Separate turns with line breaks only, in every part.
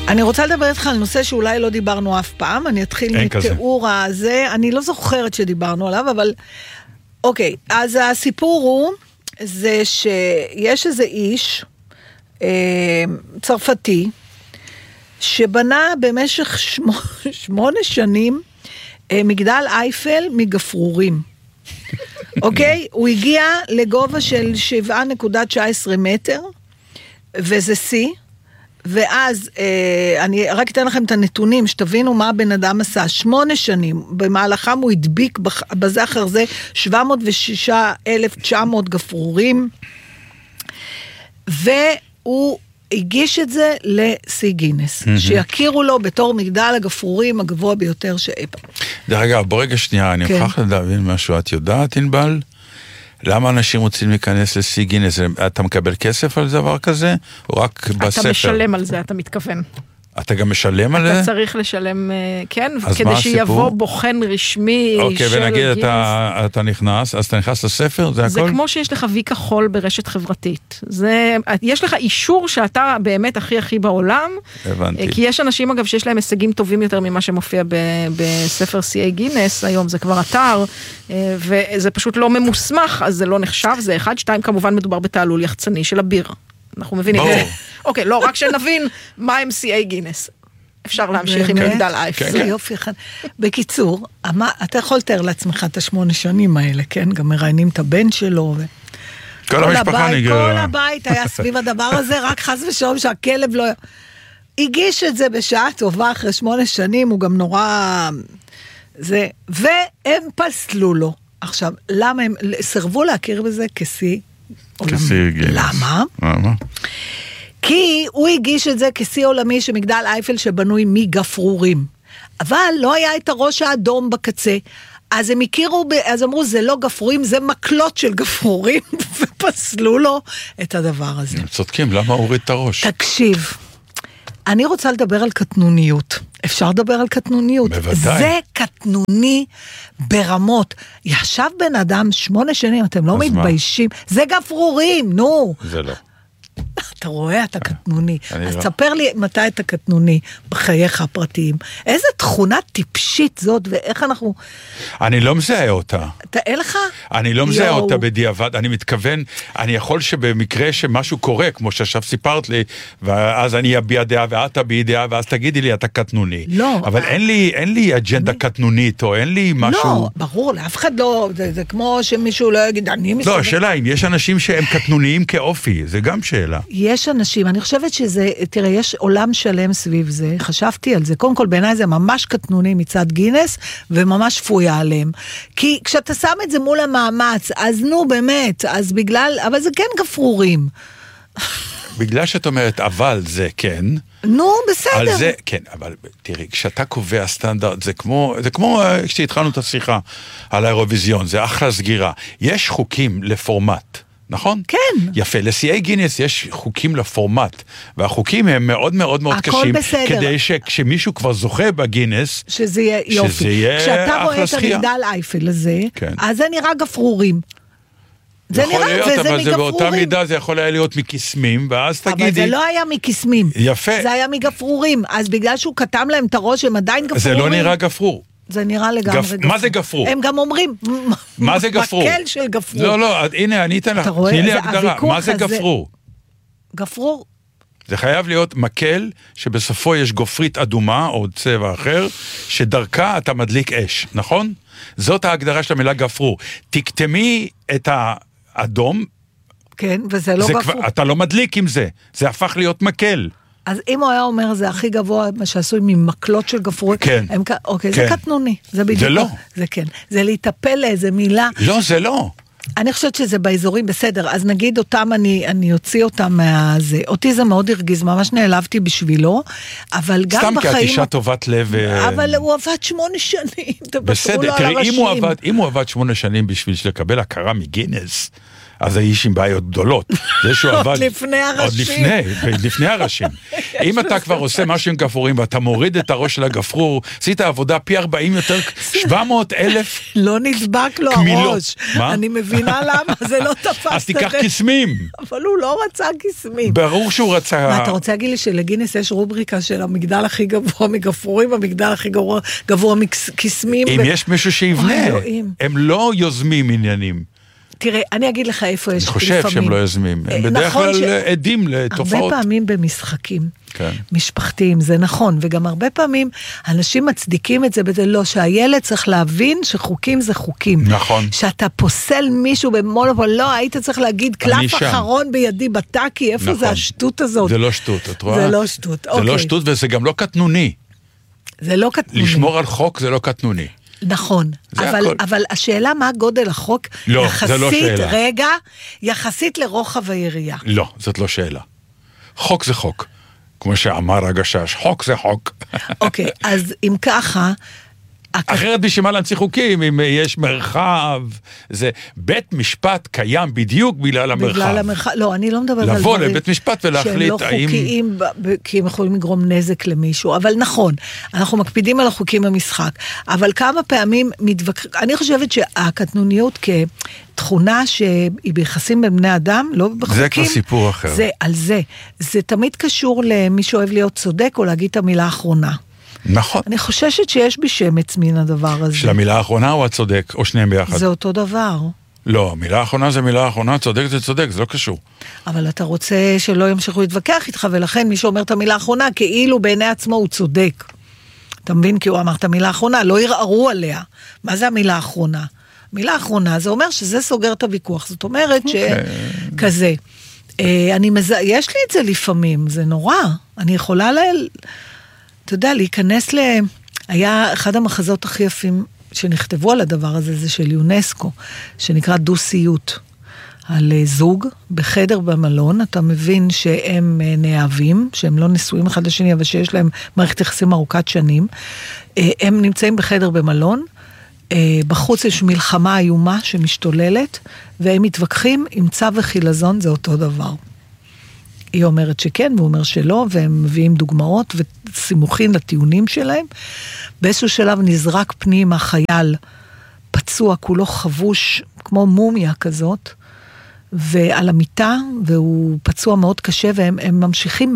אני רוצה לדבר איתך על נושא שאולי לא דיברנו אף פעם, אני אתחיל מתיאור הזה, אני לא זוכרת שדיברנו עליו, אבל אוקיי, אז הסיפור הוא, זה שיש איזה איש, צרפתי, שבנה במשך 8 שנים, מגדל אייפל מגפרורים. אוקיי? הוא הגיע לגובה של 7.19 מטר, וזה שיא, ואז אני רק אתן לכם את הנתונים, שתבינו מה הבן אדם עשה. 8 שנים, במהלכם הוא הדביק בזה אחר זה 706,900 גפרורים, והוא הגיש את זה לשיא גינס, שיכירו לו בתור מגדל הגפרורים הגבוה ביותר שאיפה.
דרך אגב, ברגע שנייה, אני מוכרח להבין משהו, את יודעת, ענבל? למה אנשים רוצים להיכנס לשיא גינס? אתה מקבל כסף על דבר כזה? או רק בספר?
אתה משלם על זה, אתה מתכוון.
אתה גם משלם על זה?
אתה צריך לשלם, כן, כדי שיבוא בוחן רשמי של גינס.
אוקיי, ונגיד אתה נכנס, אז אתה נכנס לספר, זה הכל?
זה כמו שיש לך וי כחול ברשת חברתית. יש לך אישור שאתה באמת הכי בעולם.
הבנתי.
כי יש אנשים, אגב, שיש להם הישגים טובים יותר ממה שמופיע בספר שיאי גינס, היום זה כבר אתר, וזה פשוט לא ממוסמך, אז זה לא נחשב, זה 1, 2, כמובן מדובר בתעלול יחצני של הביר. אנחנו מבינים את זה. אוקיי, לא, רק שנבין מה הם שיאי גינס. אפשר להמשיך עם מגדל אייפל.
זה יופי אחד. בקיצור, אתה יכול לתאר לעצמך את 8 שנים האלה, כן? גם מראיינים את הבן שלו.
כל המשפחה נגררה.
כל הבית היה סביב הדבר הזה, רק חס ושלום שהכלב לא... הגיש את זה בשעה טובה אחרי 8 שנים, הוא גם נורא... והם פסלו לו. עכשיו, למה הם סרבו להכיר בזה כשיא? למה? כי הוא הגיש את זה כשיא עולמי שמגדל אייפל שבנוי מגפרורים. אבל לא היה את הראש האדום בקצה. אז הם הכירו, אז אמרו, זה לא גפרורים, זה מקלות של גפרורים, ופסלו לו את הדבר הזה.
הם צודקים, למה הוריד את הראש?
תקשיב, אני רוצה לדבר על קטנוניות. אפשר לדבר על קטנוניות.
בוודאי.
זה קטנוני ברמות. ישב בן אדם 8 שנים, אתם לא מתביישים. זה גפרורים, נו.
זה לא.
אתה רואה, אתה קטנוני. אז תספר לי מתי אתה קטנוני בחייך הפרטיים. איזה תכונה טיפשית זאת, ואיך אנחנו...
אני לא מזהה אותה.
אין לך?
אני לא מזהה אותה בדיעבד. אני מתכוון, אני יכול שבמקרה שמשהו קורה, כמו שעכשיו סיפרת לי, ואז אני אביע דעה ואת תביעי דעה, ואז תגידי לי, אתה קטנוני.
לא.
אבל אין לי אג'נדה קטנונית, או אין לי משהו...
לא, ברור, לאף אחד לא... זה כמו שמישהו לא יגיד, אני מסתכל...
לא, השאלה, אם יש אנשים שהם קטנוניים כאופי, זה גם שאלה.
יש אנשים, אני חושבת שזה, תראה, יש עולם שלם סביב זה, חשבתי על זה, קודם כל בעיניי זה ממש קטנוני מצד גינס, וממש פויה עליהם, כי כשאתה שם את זה מול המאמץ, אז נו באמת, אז בגלל, אבל זה כן גפרורים.
בגלל שאת אומרת, אבל זה כן,
נו, בסדר.
על זה, כן, אבל תראי, כשאתה קובע סטנדרט, זה כמו כשהתחלנו את השיחה על האירוויזיון, זה אחלה סגירה. יש חוקים לפורמט, נכון?
כן.
יפה, לשיאי גינס יש חוקים לפורמט, והחוקים הם מאוד מאוד מאוד קשים,
בסדר.
כדי שכשמישהו כבר זוכה בגינס,
שזה יהיה יופי.
שזה יהיה
כשאתה רואה את המגדל אייפל הזה,
כן.
אז זה נראה גפרורים. זה
יכול
נראה,
להיות,
וזה
אבל זה באותה
מגפרורים.
מידה, זה יכול היה להיות מכסמים, ואז תגידי...
אבל זה לא היה מכסמים.
יפה.
זה היה מגפרורים. אז בגלל שהוא כתם להם את הראש, הם עדיין גפרורים.
זה לא נראה גפרור.
זה נראה לגמרי גפרור.
מה זה גפרור?
הם גם אומרים,
מה זה גפרור?
מקל של גפרור.
לא, לא, הנה, אני אתן לך, תני לי הגדרה. מה זה גפרור?
גפרור?
זה חייב להיות מקל שבסופו יש גופרית אדומה או צבע אחר, שדרכה אתה מדליק אש, נכון? זאת ההגדרה של המילה גפרור. תקטמי את האדום,
כן, וזה לא גפרור.
אתה לא מדליק עם זה, זה הפך להיות מקל.
אז אם הוא היה אומר, זה הכי גבוה, מה שעשוי ממקלות של גפרורים,
כן.
אוקיי,
כן.
זה קטנוני. זה בדיוק.
זה לא.
זה כן. זה להיטפל לאיזה מילה.
לא, זה לא.
אני חושבת שזה באזורים בסדר, אז נגיד אותם, אני אוציא אותם מהזה. אותי זה מאוד הרגיז, ממש נעלבתי בשבילו, אבל גם
סתם
בחיים...
כי את אישה טובת לב...
אבל הוא עבד 8 שנים,
בסדר, תראי, אם הוא עבד 8 שנים בשביל לקבל הכרה מגינס, אז האיש עם בעיות גדולות. זה שהוא עבד...
עוד לפני הראשים.
עוד לפני הראשים. אם אתה כבר עושה משהו עם גפרורים, ואתה מוריד את הראש של הגפרור, עשית עבודה פי 40 יותר, 700,000
לא נדבק לו הראש.
מה?
אני מבינה למה, זה לא תפס.
אז תיקח כסמים.
אבל הוא לא רצה כסמים.
ברור שהוא רצה...
מה, אתה רוצה להגיד לי שלגינס יש רובריקה של המגדל הכי גבוה מגפרורים, המגדל הכי גבוה מכסמים?
אם יש מישהו שיבנה, הם לא יוזמים עניינים.
תראה, אני אגיד לך איפה יש
לפעמים.
לפעמים.
אני חושב שהם לא יוזמים. הם בדרך כלל עדים לתופעות.
הרבה פעמים במשחקים
כן.
משפחתיים, זה נכון, וגם הרבה פעמים אנשים מצדיקים את זה, בזה לא, שהילד צריך להבין שחוקים זה חוקים.
נכון.
שאתה פוסל מישהו במונופול, לא, היית צריך להגיד קלף אחרון בידי בטקי, איפה זה השטות הזאת?
זה לא שטות, את רואה?
זה לא שטות,
זה לא שטות וזה גם לא קטנוני.
זה לא קטנוני.
לשמור על חוק זה לא קטנוני.
נכון, אבל השאלה מה גודל החוק,
לא, זה לא שאלה.
רגע, יחסית לרוחב היריעה.
לא, זאת לא שאלה. חוק זה חוק. כמו שאמר הגשש, חוק זה חוק.
אוקיי, אז אם ככה...
אחרת בשביל מה להמציא חוקים, אם יש מרחב, זה בית משפט קיים בדיוק בגלל המרחב.
בגלל המרחב, לא, אני לא מדברת על דברים
לבוא לבית משפט ולהחליט
שהם לא חוקיים, כי הם יכולים לגרום נזק למישהו, אבל נכון, אנחנו מקפידים על החוקים במשחק, אבל כמה פעמים אני חושבת שהקטנוניות כתכונה שהיא ביחסים בין בני אדם, לא בחוקים.
זה כבר סיפור אחר.
זה, על זה. זה תמיד קשור למי שאוהב להיות צודק או להגיד את המילה האחרונה.
נכון.
אני חוששת שיש בי שמץ מן הדבר הזה.
של המילה האחרונה או הצודק, או שניהם ביחד?
זה אותו דבר.
לא, מילה האחרונה זה מילה האחרונה, צודק זה צודק, זה לא קשור.
אבל אתה רוצה שלא ימשיכו להתווכח איתך, ולכן מי שאומר את המילה האחרונה, כאילו בעיני עצמו הוא צודק. אתה מבין? כי הוא אמר את המילה האחרונה, לא ירערו עליה. מה זה המילה האחרונה? מילה האחרונה, זה אומר שזה סוגר את הוויכוח. זאת אומרת שכזה. יש לי את זה לפעמים, זה נורא. אני יכולה אתה יודע, להיכנס היה אחד המחזות הכי יפים שנכתבו על הדבר הזה, זה של יונסקו, שנקרא דו-סיות. על זוג בחדר במלון, אתה מבין שהם נאהבים, שהם לא נשואים אחד לשני, אבל שיש להם מערכת יחסים ארוכת שנים. הם נמצאים בחדר במלון, בחוץ יש מלחמה איומה שמשתוללת, והם מתווכחים עם צו וחילזון, זה אותו דבר. היא אומרת שכן, והוא אומר שלא, והם מביאים דוגמאות וסימוכים לטיעונים שלהם. באיזשהו שלב נזרק פנים החייל, פצוע, כולו חבוש, כמו מומיה כזאת, ועל המיטה, והוא פצוע מאוד קשה, והם ממשיכים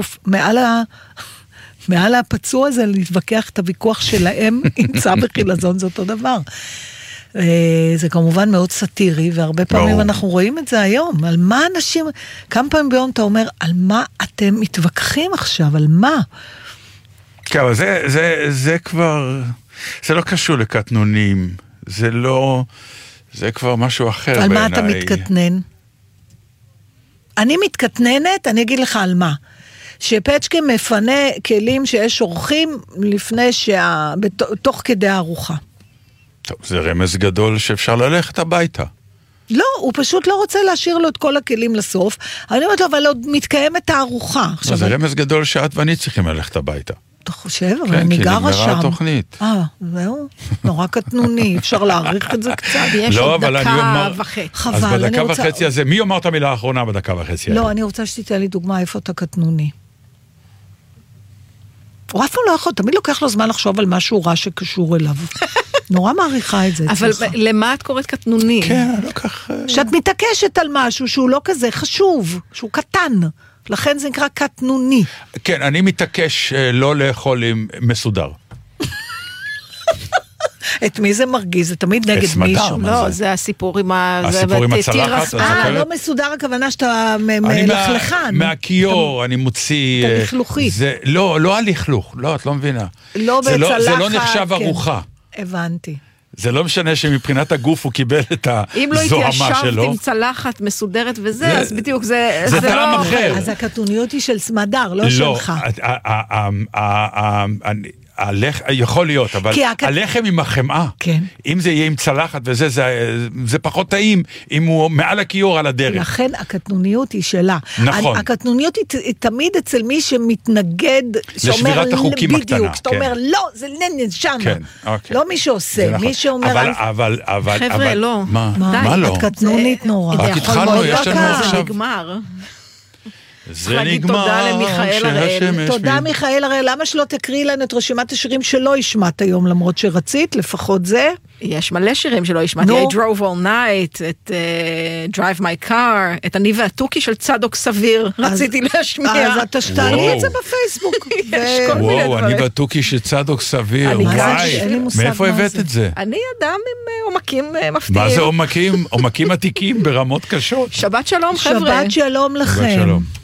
מעל הפצוע הזה, להתווכח את הוויכוח שלהם, עם צו וחילזון, זה אותו דבר. זה כמובן מאוד סטירי, והרבה פעמים אנחנו רואים את זה היום, על מה אנשים, כמה פעמים ביום אתה אומר, על מה אתם מתווכחים עכשיו, על מה?
כן, אבל זה כבר, זה לא קשור לקטנונים, זה לא, זה כבר משהו אחר בעיניי.
על מה אתה מתקטנן? אני מתקטננת, אני אגיד לך על מה. שפצ'קה מפנה כלים שיש אורחים לפני תוך כדי הארוחה.
טוב, זה רמז גדול שאפשר ללכת הביתה.
לא, הוא פשוט לא רוצה להשאיר לו את כל הכלים לסוף. אני אומרת לו, אבל עוד מתקיימת הארוחה.
זה רמז גדול שאת ואני צריכים ללכת הביתה.
אתה חושב, אבל אני גרה שם.
כן, כי נגמרה התוכנית.
זהו, נורא קטנוני, אפשר להעריך את זה קצת.
יש עוד דקה וחצי.
חבל,
אז בדקה וחצי הזה, מי אומר את המילה האחרונה בדקה וחצי?
לא, אני רוצה שתיתן לי דוגמה איפה אתה קטנוני. הוא אף פעם לא יכול, תמיד לוקח לו זמן לחשוב על משהו רע שקשור אליו. נורא מעריכה את זה.
אבל למה את קוראת קטנוני?
כן, לא כך...
שאת מתעקשת על משהו שהוא לא כזה חשוב, שהוא קטן. לכן זה נקרא קטנוני.
כן, אני מתעקש לא לאכול עם מסודר.
את מי זה מרגיז? זה תמיד נגד מישהו.
לא, זה הסיפור עם
הסיפור עם הצלחת.
לא מסודר, הכוונה שאתה מלכלכן.
מהכיור, אני מוציא...
אתה לכלוכי.
לא הלכלוך, לא, את לא מבינה.
לא בצלחת.
זה לא נחשב ארוחה.
הבנתי.
זה לא משנה שמבחינת הגוף הוא קיבל את הזוהמה שלו.
אם לא התיישבת עם צלחת מסודרת וזה, אז בדיוק זה
טעם אחר.
אז הקטנוניות היא של סמדר, לא שלך.
יכול להיות, אבל
כי
הלחם עם החמאה,
כן.
אם זה יהיה עם צלחת וזה, זה פחות טעים, אם הוא מעל הכיור על הדרך.
לכן הקטנוניות היא שלה.
נכון.
הקטנוניות היא תמיד אצל מי שמתנגד,
לשבירת החוקים הקטנה.
בדיוק, שאתה אומר, לא, זה שם.
כן, אוקיי.
לא מי שעושה, מי שאומר...
אבל...
חבר'ה, לא.
מה לא?
את קטנונית נורא.
רק התחלנו, יש לנו עכשיו...
זה נגמר.
זה
להגיד
נגמר.
תודה למיכאל הראל.
תודה מיכאל הראל, למה שלא תקריא לנו את רשימת השירים שלא השמעת היום, למרות שרצית, לפחות זה?
יש מלא שירים שלא השמעתי, I drove all night, את Drive my car, את אני והתוכי של צדוק סביר, רציתי להשמיע.
אז אתה שתעלי את זה בפייסבוק.
וואו, אני והתוכי של צדוק סביר, וואי, מאיפה הבאת את זה?
אני אדם עם עומקים מפתיעים.
מה זה עומקים? עומקים עתיקים ברמות קשות.
שבת שלום חבר'ה.
שבת שלום לכם.
שבת שלום.